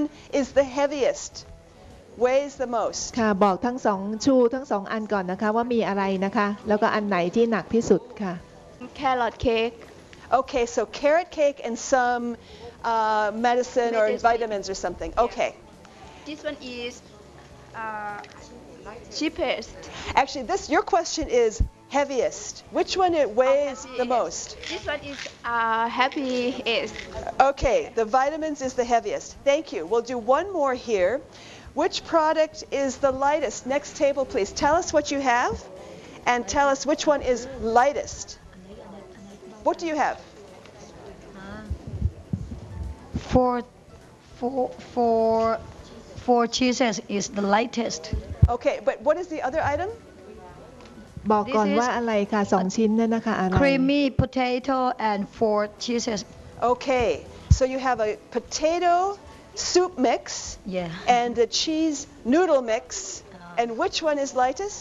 is the heaviest, weighs the most? ค่ะบอกทั้งสองอันก่อนนะคะว่ามีอะไรนะคะแล้วก็อันไหนที่หนักที่สุดค่ะ Carrot cake. Okay, so carrot cake and some medicine or vitamins or something. Okay. This one is cheapest. Actually, your question is heaviest. Which one it weighs the most? This one is heaviest. Okay, the vitamins is the heaviest. Thank you. We'll do one more here. Which product is the lightest? Next table, please. Tell us what you have and tell us which one is lightest. What do you have? Four cheeses is the lightest. Okay, but what is the other item? บอกก่อนว่าอะไรค่ะ2 ชิ้นนั่นนะคะอะไร Creamy potato and 4 cheeses. Okay, so you have a potato soup mix and a cheese noodle mix. And which one is lightest?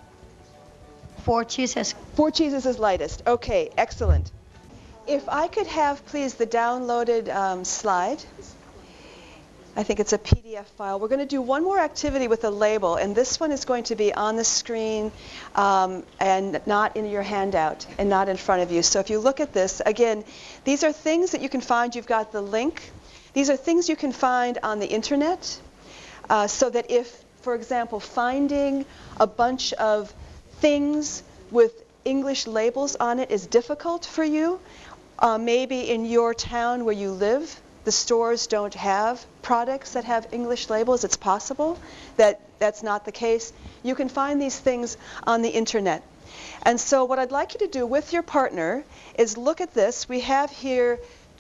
4 cheeses. 4 cheeses is lightest. Okay, excellent. If I could have, please, the downloaded slide. I think it's a PDF file. We're going to do one more activity with a label, and this one is going to be on the screen and not in your handout and not in front of you. So if you look at this, again, these are things that you can find. You've got the link. These are things you can find on the internet so that if, for example, finding a bunch of things with English labels on it is difficult for you, maybe in your town where you live, the stores don't have products that have English labels. It's possible that that's not the case. You can find these things on the internet. And so what I'd like you to do with your partner is look at this. We have here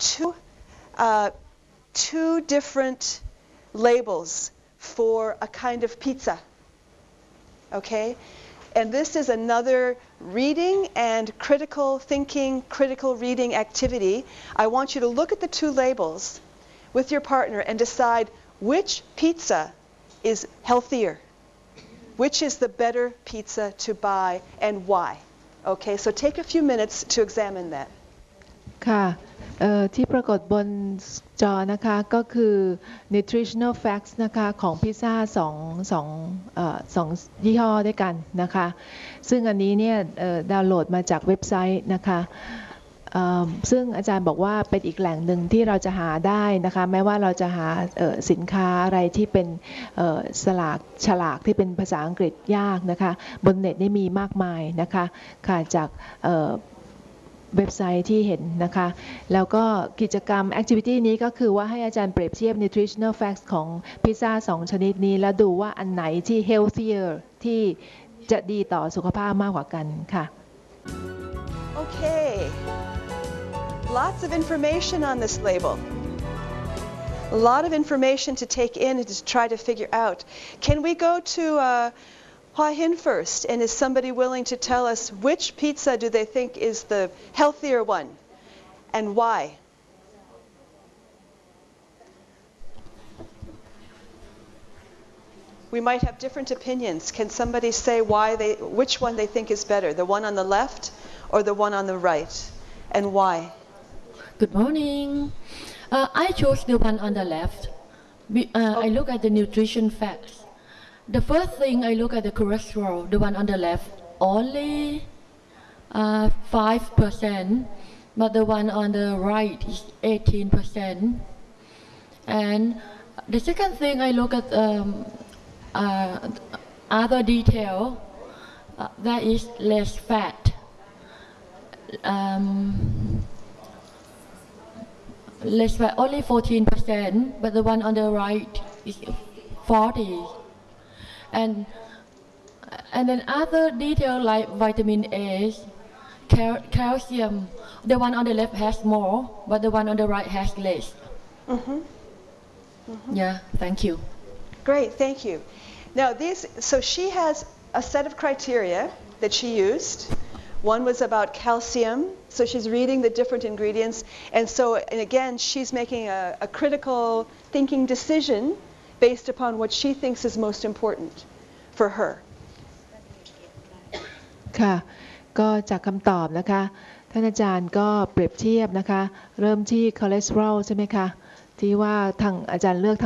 two different labels for a kind of pizza. Okay? And this is another reading and critical thinking, critical reading activity. I want you to look at the 2 labels with your partner and decide which pizza is healthier, which is the better pizza to buy and why. Okay, so take a few minutes to examine that. ค่ะที่ปรากฏบนจอนะคะก็คือ nutritional facts นะคะของพิซซ่า2ยี่ห้อด้วยกันนะคะซึ่งอันนี้เนี่ยดาวน์โหลดมาจากเว็บไซต์นะคะซึ่งอาจารย์บอกว่าเป็นอีกแหล่งหนึ่งที่เราจะหาได้นะคะแม้ว่าเราจะหาสินค้าอะไรที่เป็นฉลากที่เป็นภาษาอังกฤษยากนะคะบนเน็ตนี่มีมากมายนะคะค่ะจากเว็บไซต์ที่เห็นนะคะแล้วก็กิจกรรม activity นี้ก็คือว่าให้อาจารย์เปรียบเทียบ nutritional facts ของพิซซ่า2 ชนิดนี้แล้วดูว่าอันไหนที่ healthier ที่จะดีต่อสุขภาพมากกว่ากันค่ะ Okay, lots of information on this label. A lot of information to take in and to try to figure out. Can we go to Hua Hin first, and is somebody willing to tell us which pizza do they think is the healthier one and why? We might have different opinions. Can somebody say which one they think is better, the one on the left or the one on the right, and why? Good morning. I chose the one on the left. I look at the nutrition facts. The first thing I look at the cholesterol, the one on the left, only 5%, but the one on the right is 18%. And the second thing I look at other detail, that is less fat. Less fat, only 14%, but the one on the right is 40%. And then other detail like vitamin A, calcium, the one on the left has more, but the one on the right has less. Yeah, thank you. Great, thank you. Now so she has a set of criteria that she used. One was about calcium, so she's reading the different ingredients, and again she's making a critical thinking decision based upon what she thinks is most important for her. ค่ะก็จากคำตอบนะคะท่านอาจารย์ก็เปรียบเทียบนะคะเริ่มที่คอเลสเตอรอลใช่ไหมคะที่ว่าทางอาจารย์เลือก